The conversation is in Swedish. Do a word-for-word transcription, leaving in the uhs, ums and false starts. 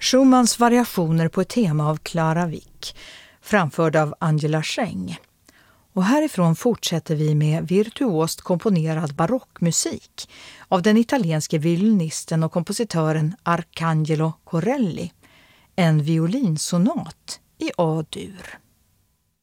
Schumanns variationer på ett tema av Clara Wieck, framförd av Angela Scheng. Och härifrån fortsätter vi med virtuost komponerad barockmusik av den italienske violinisten och kompositören Arcangelo Corelli, en violinsonat i A-dur.